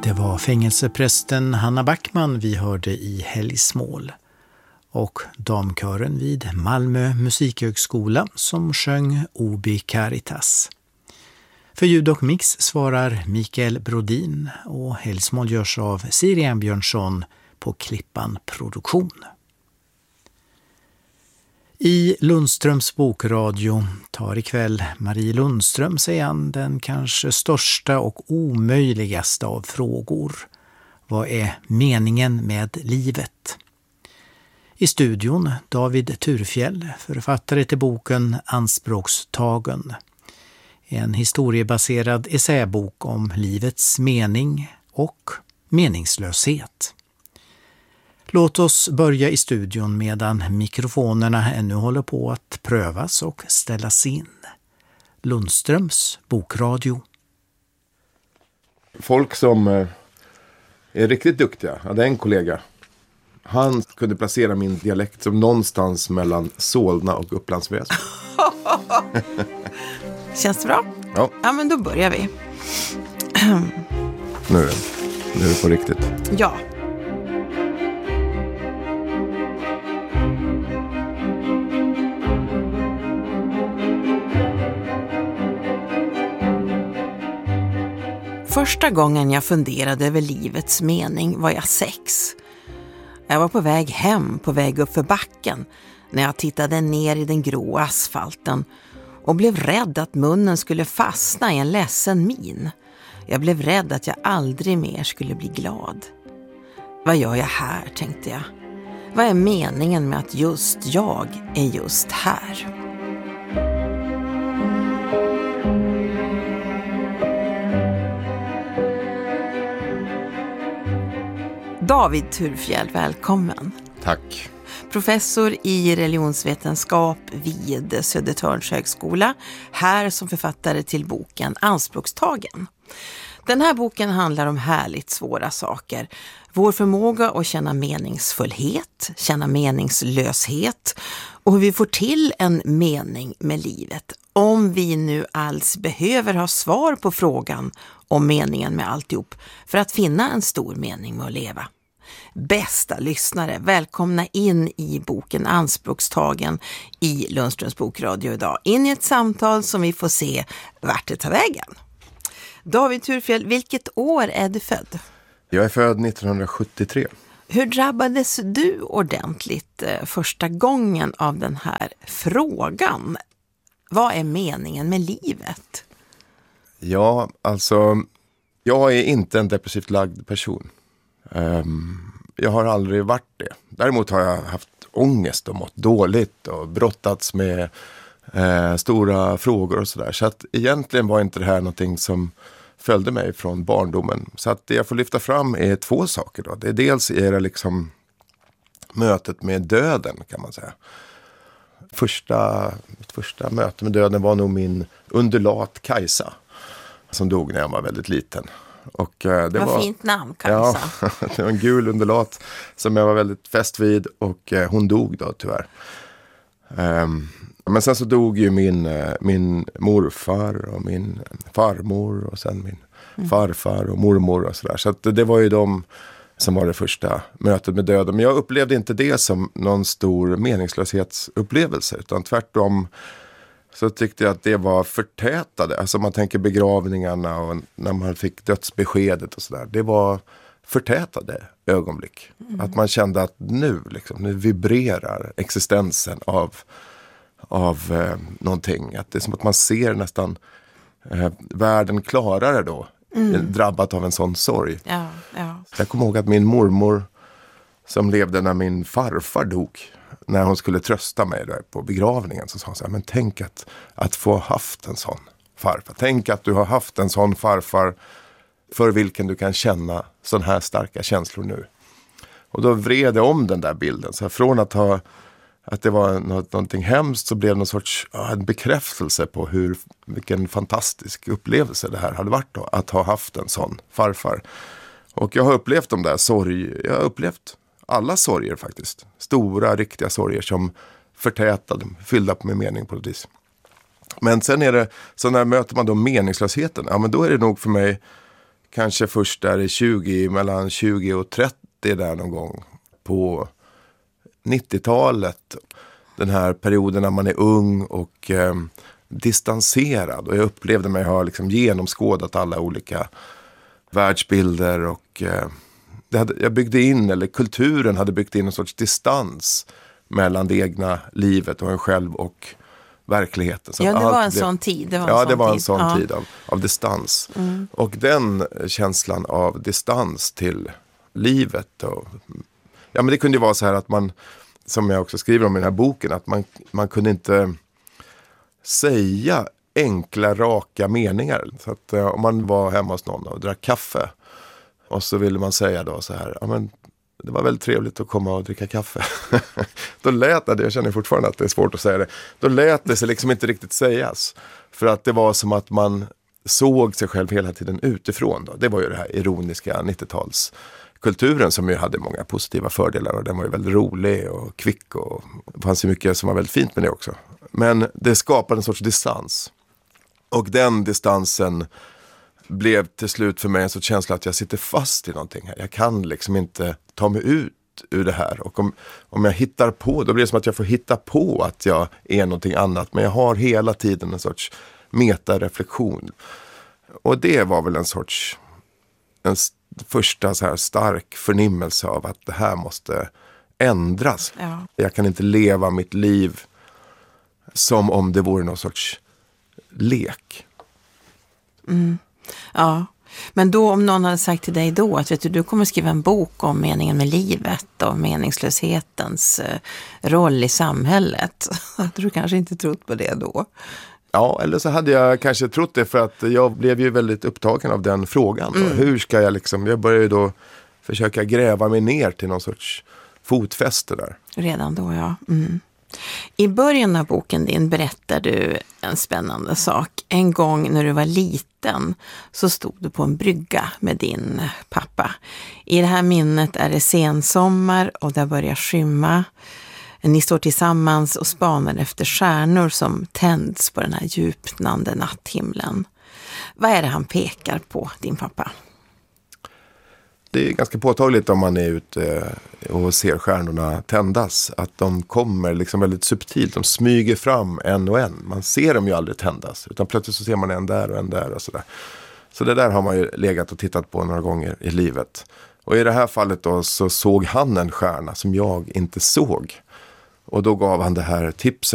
Det var fängelseprästen Hanna Backman vi hörde i Helgsmål och damkören vid Malmö musikhögskola som sjöng Obi Caritas. För ljud och mix svarar Mikael Brodin och Helgsmål görs av Sirian Björnsson på Klippan Produktion. I Lundströms bokradio tar ikväll Marie Lundström sig an den kanske största och omöjligaste av frågor. Vad är meningen med livet? I studion David Thurfjell, författare till boken Anspråkstagen. En historiebaserad essäbok om livets mening och meningslöshet. Låt oss börja i studion medan mikrofonerna ännu håller på att prövas och ställas in. Lundströms bokradio. Folk som är riktigt duktiga, jag hade en kollega. Han kunde placera min dialekt som någonstans mellan Solna och Upplands Väsby. Känns det bra? Ja. Ja, men då börjar vi. Nu är det på riktigt. Ja. Första gången jag funderade över livets mening var jag 6. Jag var på väg hem, på väg upp för backen, när jag tittade ner i den grå asfalten och blev rädd att munnen skulle fastna i en ledsen min. Jag blev rädd att jag aldrig mer skulle bli glad. Vad gör jag här, tänkte jag. Vad är meningen med att just jag är just här? David Thurfjell, välkommen. Tack. Professor i religionsvetenskap vid Södertörns högskola, här som författare till boken Anspråkstagen. Den här boken handlar om härligt svåra saker. Vår förmåga att känna meningsfullhet, känna meningslöshet och hur vi får till en mening med livet. Om vi nu alls behöver ha svar på frågan om meningen med alltihop för att finna en stor mening med att leva. Bästa lyssnare, välkomna in i boken Anspråkstagen i Lundströms bokradio idag. In i ett samtal som vi får se vart det tar vägen. David Thurfjell, vilket år är du född? Jag är född 1973. Hur drabbades du ordentligt första gången av den här frågan? Vad är meningen med livet? Ja, alltså jag är inte en depressivt lagd person. Jag har aldrig varit det. Däremot har jag haft ångest och mått dåligt och brottats med stora frågor och sådär. Så att egentligen var inte det här någonting som följde mig från barndomen. Så att det jag får lyfta fram är 2 saker då. Det är dels liksom mötet med döden, kan man säga. Mitt första möte med döden var nog min undulat Kajsa, som dog när jag var väldigt liten. Och det var fint namn, Kajsa. Ja, det var en gul undulat som jag var väldigt fäst vid, och hon dog då tyvärr. Men sen så dog ju min morfar och min farmor och sen min farfar och mormor och sådär. Så att det var ju de som var det första mötet med döden. Men jag upplevde inte det som någon stor meningslöshetsupplevelse, utan tvärtom så tyckte jag att det var förtätade. Alltså man tänker begravningarna och när man fick dödsbeskedet och sådär. Det var förtätade ögonblick. Att man kände att nu vibrerar existensen av någonting. Att det är som att man ser nästan världen klarare då. Drabbat av en sån sorg. Ja, ja. Jag kommer ihåg att min mormor, som levde när min farfar dog, när hon skulle trösta mig där på begravningen, så sa hon så här: men tänk att få haft en sån farfar. Tänk att du har haft en sån farfar för vilken du kan känna sån här starka känslor nu. Och då vred jag om den där bilden. Så här, från att det var någonting hemskt, så blev det någon sorts en bekräftelse på vilken fantastisk upplevelse det här hade varit då, att ha haft en sån farfar. Och jag har upplevt de där jag har upplevt alla sorger faktiskt. Stora, riktiga sorger som förtätade, fyllda med mening på ett vis. Men sen är det, så när möter man då meningslösheten, ja men då är det nog för mig kanske först där mellan 20 och 30 där någon gång på 90-talet. Den här perioden när man är ung och distanserad. Och jag upplevde mig ha liksom genomskådat alla olika världsbilder och jag byggde in, eller kulturen hade byggt in en sorts distans mellan det egna livet och en själv och verkligheten. Så ja, det var en sån tid. Det var en sån tid av distans. Mm. Och den känslan av distans till livet. Och, ja, men det kunde ju vara så här att man, som jag också skriver om i den här boken, att man kunde inte säga enkla, raka meningar. Så att om man var hemma hos någon och drack kaffe och så ville man säga då så här, ja men det var väldigt trevligt att komma och dricka kaffe. Då lät det, jag känner fortfarande att det är svårt att säga det, då lät det sig liksom inte riktigt sägas. För att det var som att man såg sig själv hela tiden utifrån. Då. Det var ju det här ironiska 90-talskulturen som ju hade många positiva fördelar och den var ju väldigt rolig och kvick och det fanns ju mycket som var väldigt fint med det också. Men det skapade en sorts distans. Och den distansen blev till slut för mig en sorts känsla att jag sitter fast i någonting här. Jag kan liksom inte ta mig ut ur det här. Och om jag hittar på, då blir det som att jag får hitta på att jag är någonting annat. Men jag har hela tiden en sorts metareflektion. Och det var väl en första så här stark förnimmelse av att det här måste ändras. Ja. Jag kan inte leva mitt liv som om det vore någon sorts lek. Mm. Ja, men då om någon hade sagt till dig då att du kommer skriva en bok om meningen med livet och meningslöshetens roll i samhället. Hade du kanske inte trott på det då? Ja, eller så hade jag kanske trott det för att jag blev ju väldigt upptagen av den frågan. Hur ska jag jag började ju då försöka gräva mig ner till någon sorts fotfäste där. Redan då, ja. Mm. I början av boken din berättar du en spännande sak. En gång när du var liten så stod du på en brygga med din pappa. I det här minnet är det sensommar och det börjar skymma. Ni står tillsammans och spanar efter stjärnor som tänds på den här djupnande natthimlen. Vad är det han pekar på, din pappa? Det är ganska påtagligt om man är ute och ser stjärnorna tändas. Att de kommer liksom väldigt subtilt. De smyger fram en och en. Man ser dem ju aldrig tändas. Utan plötsligt så ser man en där och sådär. Så det där har man ju legat och tittat på några gånger i livet. Och i det här fallet då så såg han en stjärna som jag inte såg. Och då gav han det här tipset